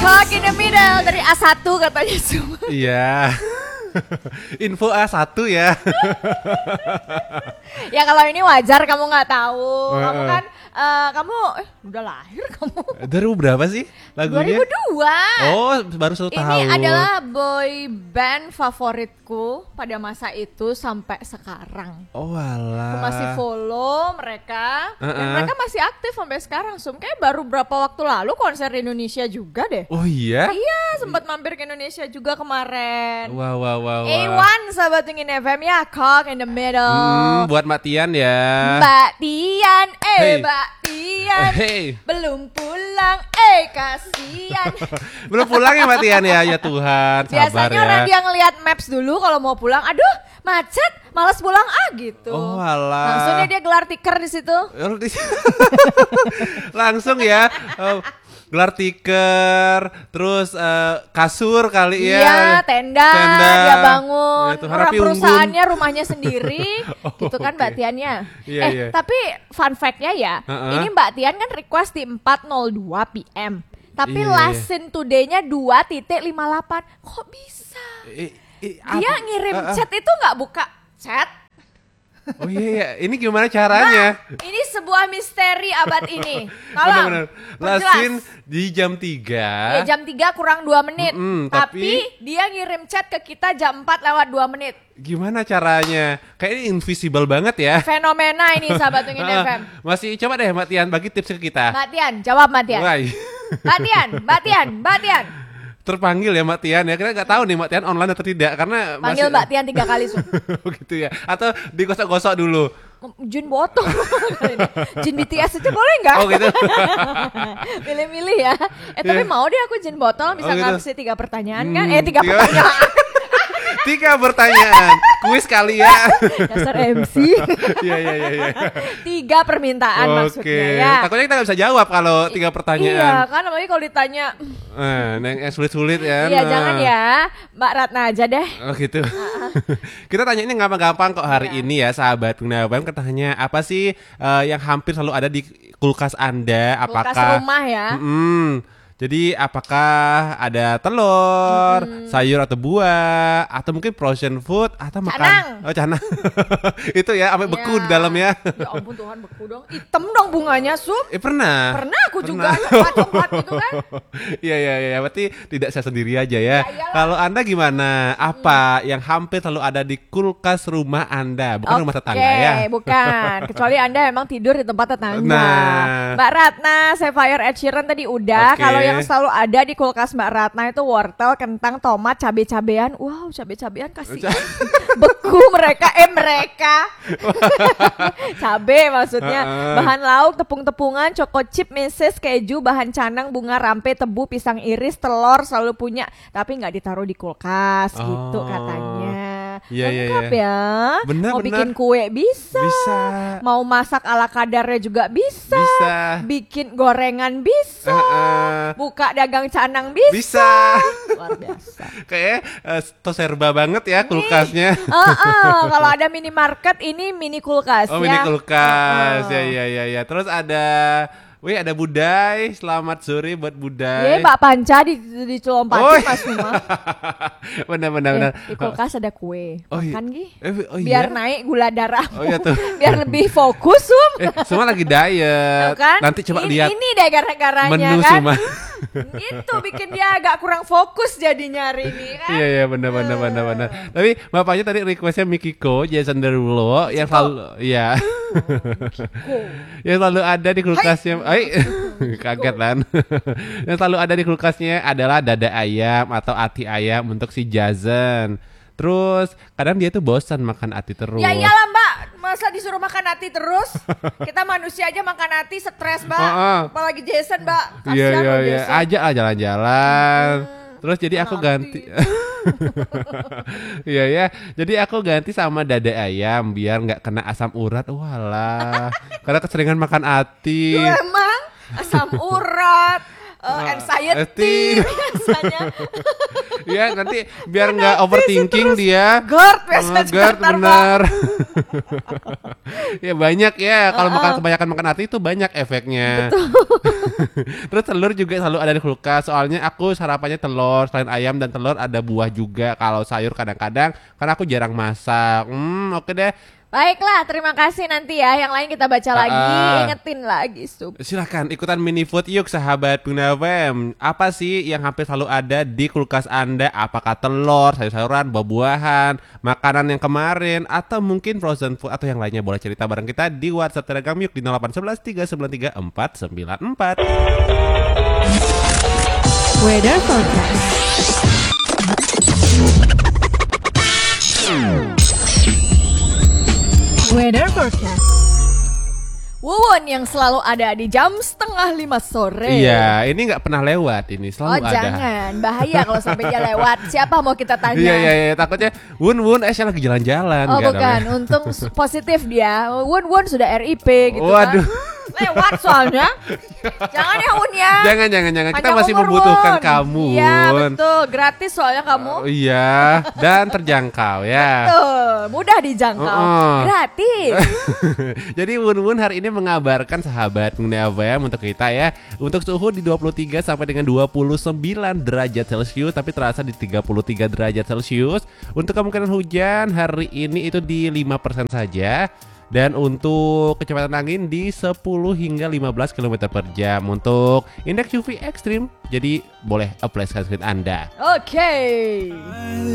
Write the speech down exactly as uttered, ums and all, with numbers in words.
Talk in the middle dari A satu katanya semua. Iya. Info A satu ya. Ya kalau ini wajar kamu nggak tahu. Uh, Kamu uh. kan uh, kamu eh udah lahir kamu. dua ribu berapa sih lagunya? dua ribu dua. Oh, baru satu Ini tahun. adalah boy band favoritku pada masa itu sampai sekarang. Oh alah. Aku masih follow mereka Uh-uh. dan mereka masih aktif sampai sekarang. Sum kayak baru berapa waktu lalu konser di Indonesia juga deh. Oh iya? Iya, sempat mampir ke Indonesia juga kemarin. Wow, wow, wow, wow. A one sahabat Tungin F M ya, Cock in the middle. Hmm, buat Mbak Tian ya. Mbak Tian, eh Hey. Mbak Tian, Hey. belum pulang, eh kasihan. Belum pulang ya Mbak Tian ya? Ya Tuhan, sabar Biasanya ya. orang dia ngelihat maps dulu kalau mau pulang, aduh macet, malas pulang ah gitu. Oh alah. Langsung deh dia gelar tikar di situ. Langsung ya. Oh, gelar tiker, terus eh, kasur kali ya. Iya, tenda, Tenda. dia bangun. Ya, itu Orang Harapi Unggun. perusahaannya rumahnya sendiri, Oh, gitu kan oke. Mbak Tiannya. Iya, eh, iya. tapi fun fact-nya ya, Uh-uh. ini Mbak Tian kan request di empat nol dua P M. Tapi Iya, last iya. scene today-nya dua lima delapan. Kok bisa? Eh, eh, Dia apa- ngirim eh, eh. chat itu nggak buka chat. Oh iya, iya. Ini gimana caranya? Ini sebuah misteri abad ini. Tolong, Benar-benar. perjelas. Lasin di jam tiga. Ya, jam tiga kurang dua menit. Mm-mm, tapi, tapi- dia ngirim chat ke kita jam empat lewat dua menit. Gimana caranya? Kayak ini invisible banget ya. Fenomena ini sahabat Tungin F M. Masih coba deh Mbak Tian bagi tips ke kita. Mbak Tian, jawab Mbak Tian. Wah, Mbak Tian, Mbak Tian, Mbak Tian. terpanggil ya Mbak Tian ya. Kita nggak tahu nih Mbak Tian online atau tidak karena Panggil Mbak Tian tiga kali Su. Oh gitu ya. Atau digosok-gosok dulu. Jin botol. Jin B T S aja boleh nggak? Oh gitu. Milih-milih ya. Eh tapi Iya. mau deh aku jin botol bisa Oh, gitu. ngasih tiga pertanyaan Hmm, kan? Eh tiga tiga- pertanyaan. Tiga pertanyaan. Kuis kali ya. Dasar M C. Iya iya iya iya. Tiga permintaan Oke. maksudnya ya. Takutnya kita nggak bisa jawab kalau tiga Iya pertanyaan. kan apalagi kalau ditanya. Eh, yang yang sulit-sulit ya. Iya nah. jangan ya. Mbak Ratna aja deh. Oh gitu. Kita tanya ini gampang-gampang kok hari Iya. ini ya sahabat Gunawan. Katanya apa sih eh, yang hampir selalu ada di kulkas Anda? Kulkas Apakah rumah ya. Mm-mm. Jadi apakah ada telur, sayur atau buah, atau mungkin frozen food, atau makan? Canang. Oh canang. Itu ya, sampai beku Iya. di dalam ya. Ya ampun Tuhan beku dong. Hitam dong bunganya Sup. Eh pernah. Pernah aku juga Pernah. coklat-coklat gitu kan. Iya iya iya, berarti tidak saya sendiri aja ya. Ya iyalah. Kalau Anda gimana? Apa yang hampir selalu ada di kulkas rumah Anda? Bukan rumah tetangga ya. Oke, bukan. Kecuali Anda memang tidur di tempat tetangga. Nah. Mbak Ratna, Sapphire Ed Sheeran tadi udah. Oke. Kalau yang selalu ada di kulkas Mbak Ratna itu wortel, kentang, tomat, cabe-cabean. Wow, cabe-cabean kasih. Beku mereka, eh mereka. Cabe maksudnya. Uh-uh. Bahan lauk, tepung-tepungan, choco chip, meses, keju, bahan canang, bunga rampe, tebu, pisang iris, telur selalu punya. Tapi nggak ditaruh di kulkas gitu Oh. katanya. Iya, iya, Lengkap iya. ya. Benar, Mau benar. bikin kue bisa. Bisa. Mau masak ala kadarnya juga bisa. Bisa. Bikin gorengan bisa. Uh-uh. Buka dagang canang bisa. Bisa. Luar biasa. Kayak eh, toserba banget ya kulkasnya. Ah, ah, kalau ada minimarket ini mini kulkas Oh ya. mini kulkas. Uh-uh. Ya ya ya ya. Terus ada Wih ada Budai, selamat sore buat Iya, Budai. Mbak Panca di dicelompatin Oh, Mas Numa. benar benar Eh, benar. di kulkas ada kue. Oh, iya. Makan Gi. Eh, oh, iya? Biar naik gula darah. Oh, iya tuh. Biar lebih fokus, Sum. Eh, semua lagi diet. Tuh kan? Nanti coba ini, lihat Ini deh gara-garanya menu kan. semua. Itu bikin dia agak kurang fokus jadinya hari ini kan. Iya iya benar benar benar benar. Tapi bapaknya tadi requestnya Mikiko, Jason Derulo yang selalu iya. yang selalu ada di kulkasnya. Hai. Kaget kan. Yang selalu ada di kulkasnya adalah dada ayam atau ati ayam untuk si Jason. Terus kadang dia tuh bosan makan ati terus. Ya iyalah Mbak, masa disuruh makan hati terus? Kita manusia aja makan hati stres Mbak. Uh-uh. Apalagi Jason Mbak. Iya Kasihan iya loh iya. Jason. Ajak lah jalan-jalan. Terus jadi aku Nanti. ganti. Iya ya. Jadi aku ganti sama dada ayam biar nggak kena asam urat. Walah. Karena keseringan makan ati. Duh, emang asam urat, uh, anxiety anxiety. biasanya. Ya nanti biar nggak overthinking dia. GERD biasa juga GERD ntar, Mbak. bener. Ya banyak ya kalau makan kebanyakan makan ati itu banyak efeknya. Terus telur juga selalu ada di kulkas. Soalnya aku sarapannya telur, selain ayam dan telur ada buah juga. Kalau sayur kadang-kadang karena aku jarang masak. Hmm, oke deh. Baiklah, terima kasih nanti ya. Yang lain kita baca lagi, Ah. ingetin lagi Sup. Silahkan ikutan mini food yuk sahabat Bunda F M. Apa sih yang hampir selalu ada di kulkas Anda? Apakah telur, sayur-sayuran, buah-buahan, makanan yang kemarin, atau mungkin frozen food atau yang lainnya? Boleh cerita bareng kita di WhatsApp Telegram yuk di nol delapan satu satu tiga sembilan tiga empat sembilan empat. Weather forecast. Weather forecast. Wuwun yang selalu ada di jam setengah lima sore. Iya, ini nggak pernah lewat ini, selalu Oh ada. jangan, bahaya kalau sampai dia lewat. Siapa mau kita tanya? Iya iya iya, takutnya Wun Wun eh saya lagi jalan-jalan. Oh nggak bukan, namanya. untung s- positif dia. Wun Wun sudah R I P gitu Waduh. kan. Lewat soalnya. Jangan ya Wun ya. Jangan jangan jangan, kita Panjang masih umur, membutuhkan Wun. kamu. Iya Wun. betul, gratis soalnya kamu. Oh, iya, dan terjangkau ya. Betul, mudah dijangkau. Uh-uh. Gratis. Jadi Wun Wun hari ini mengabarkan sahabat Bunda F M untuk kita ya, untuk suhu di dua puluh tiga sampai dengan dua puluh sembilan derajat Celcius, tapi terasa di tiga puluh tiga derajat Celcius. Untuk kemungkinan hujan hari ini itu di lima persen saja. Dan untuk kecepatan angin di sepuluh hingga lima belas kilometer per jam. Untuk indeks U V ekstrim, jadi boleh apply sunscreen Anda. Oke.